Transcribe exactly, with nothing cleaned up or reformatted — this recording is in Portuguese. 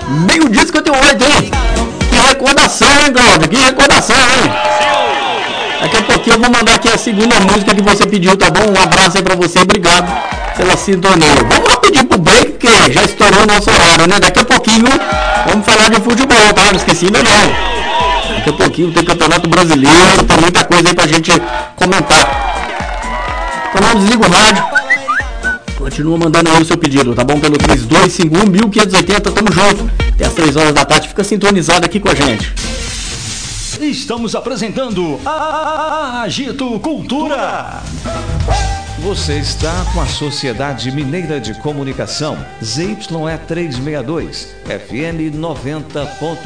Meio-dia e cinquenta e oito, hein? Que recordação, hein, Cláudio? Que recordação, hein? Daqui a pouquinho eu vou mandar aqui a segunda música que você pediu, tá bom? Um abraço aí pra você, obrigado pela sintonia. Vamos lá pedir pro break, porque já estourou o nosso horário, né? Daqui a pouquinho vamos falar de futebol, tá? Não esqueci ainda não. Daqui a pouquinho tem Campeonato Brasileiro, tem muita coisa aí pra gente comentar. Então não desliga o rádio. Continua mandando aí o seu pedido, tá bom? Pelo três dois cinco um, mil quinhentos e oitenta, tamo junto. Até as três horas da tarde, fica sintonizado aqui com a gente. Estamos apresentando a Agito Cultura. Você está com a Sociedade Mineira de Comunicação, Z Y E trezentos e sessenta e dois, F M noventa ponto